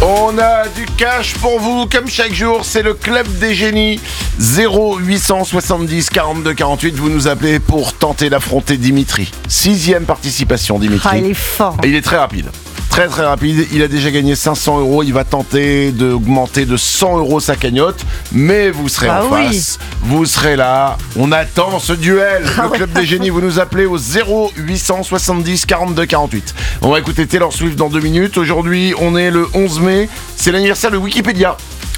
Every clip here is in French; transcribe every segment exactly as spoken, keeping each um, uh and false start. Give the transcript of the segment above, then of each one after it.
On a du cash pour vous, comme chaque jour, c'est le Club des Génies. zéro huit cent soixante-dix quarante-deux quarante-huit, vous nous appelez pour tenter d'affronter Dimitri. Sixième participation, Dimitri. Ah, il est fort. Il est très rapide. Très très rapide, il a déjà gagné cinq cents euros, il va tenter d'augmenter de cent euros sa cagnotte, mais vous serez ah en oui. face, vous serez là, on attend ce duel. Ah Le ouais. Club des Génies, vous nous appelez au zéro huit cent soixante-dix quarante-deux quarante-huit. On va écouter Taylor Swift dans deux minutes, aujourd'hui on est le onze mai, c'est l'anniversaire de Wikipédia.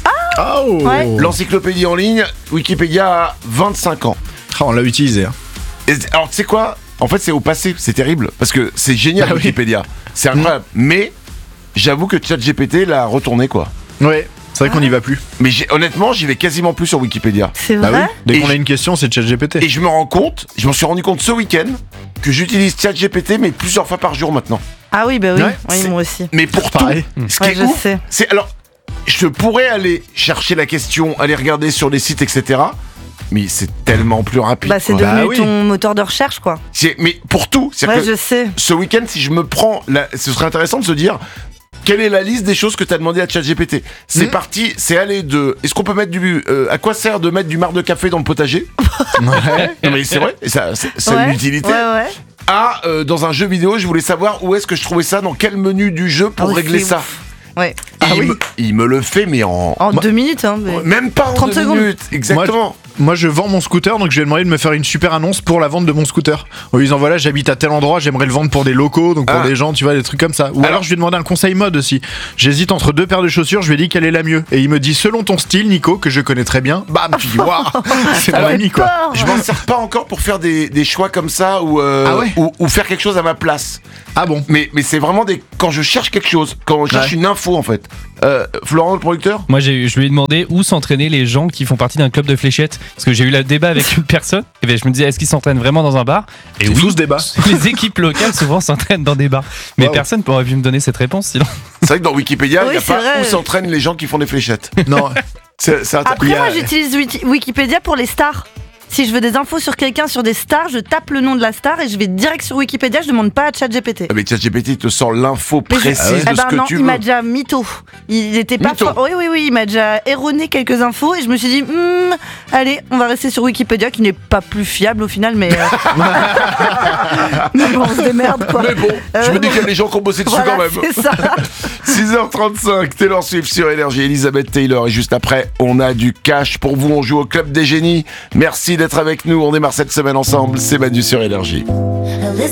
Oh. Ouais. L'encyclopédie en ligne, Wikipédia a vingt-cinq ans. Ah, on l'a utilisé. Hein. Et, alors tu sais quoi ? En fait, c'est au passé, c'est terrible, parce que c'est génial Ah oui. Wikipédia, c'est incroyable. Mmh. Mais j'avoue que ChatGPT l'a retourné quoi. Ouais, c'est vrai qu'on n'y va plus. Mais j'ai, honnêtement, j'y vais quasiment plus sur Wikipédia. C'est Bah vrai oui. Dès Et qu'on je- a une question, c'est ChatGPT. Et je me rends compte, je m'en suis rendu compte ce week-end que j'utilise ChatGPT mais plusieurs fois par jour maintenant. Ah oui, bah oui, Ouais, oui c'est- moi aussi. Mais pour Pareil. tout, ce qui Ouais, est je ouf, sais. c'est alors, je pourrais aller chercher la question, aller regarder sur les sites, et cetera. Mais c'est tellement plus rapide. Bah c'est quoi. devenu Bah oui. ton moteur de recherche quoi. C'est- mais pour tout, c'est-à-dire Ouais, que je sais. ce week-end, si je me prends, la- ce serait intéressant de se dire. Quelle est la liste des choses que tu as demandé à ChatGPT ? C'est Mmh. parti, c'est aller de. Est-ce qu'on peut mettre du. euh, à quoi sert de mettre du marc de café dans le potager ? Ouais. Non mais c'est vrai, ça, c'est, ça a Ouais, une utilité. Ouais, ouais. À, euh, dans un jeu vidéo, je voulais savoir où est-ce que je trouvais ça, dans quel menu du jeu pour Ah oui, régler c'est ça. ouf. Ouais. Et Ah il, oui. me, il me le fait, mais en. En Moi- deux minutes, hein. mais- Même pas en trente deux secondes. minutes, exactement. Moi, je vends mon scooter, donc je vais demander de me faire une super annonce pour la vente de mon scooter. En lui disant voilà, j'habite à tel endroit, j'aimerais le vendre pour des locaux, donc pour Ah. des gens, tu vois, des trucs comme ça. Ou Alors- alors, je lui ai demandé un conseil mode aussi. J'hésite entre deux paires de chaussures, je lui ai dit quelle est la mieux. Et il me dit selon ton style, Nico, que je connais très bien. Bam, tu dis waouh, c'est mon Ça fait ami quoi. peur. Je m'en sers pas encore pour faire des, des choix comme ça ou, euh, Ah ouais ou, ou faire quelque chose à ma place. Ah bon. Mais, mais c'est vraiment des. Quand je cherche quelque chose, quand je cherche Ouais. une info en fait. Euh, Florent, le producteur ? Moi, j'ai, je lui ai demandé où s'entraînaient les gens qui font partie d'un club de fléchettes. Parce que j'ai eu le débat avec une personne. Et bien, je me disais, est-ce qu'ils s'entraînent vraiment dans un bar ? Et C'est fou ce débat. les équipes locales souvent s'entraînent dans des bars. Mais Wow. personne n'aurait pu me donner cette réponse sinon. C'est vrai que dans Wikipédia, il Oui, n'y a c'est pas vrai. où s'entraînent les gens qui font des fléchettes. Non. C'est, c'est Après, Il y a- moi, j'utilise Wiki- Wikipédia pour les stars. Si je veux des infos sur quelqu'un, sur des stars, je tape le nom de la star et je vais direct sur Wikipédia, je demande pas à ChatGPT. Ah, mais ChatGPT te sort l'info Mais je- précise Ah ouais. de Eh ben ce que non, tu il veux. m'a déjà mytho. Il était pas Mytho. fort. Oui, oui, oui, il m'a déjà erroné quelques infos et je me suis dit, hmm, allez, on va rester sur Wikipédia qui n'est pas plus fiable au final, mais. euh, mais bon, on se démerde quoi. Mais bon, je Euh, me dis qu'il y a des gens qui ont bossé dessus Voilà, quand même. c'est ça. six heures trente-cinq, Taylor Swift sur Énergie, Elizabeth Taylor. Et juste après, on a du cash pour vous. On joue au Club des Génies. Merci d'être avec nous. On démarre cette semaine ensemble. C'est Manu sur Énergie. Listen